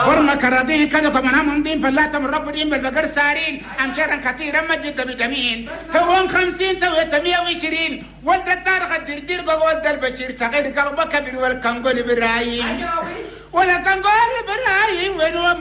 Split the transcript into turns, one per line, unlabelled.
ورنا كرادين كذا طبعا من دين فلا تم رب دين بالبقر سارين أمشارا كثيرا مجد بدمين هون 50 سويت 120 ولد الدار قد دير ولد البشير صغير قلبك كبير والكنقول برايين ولا كنقول برايين وين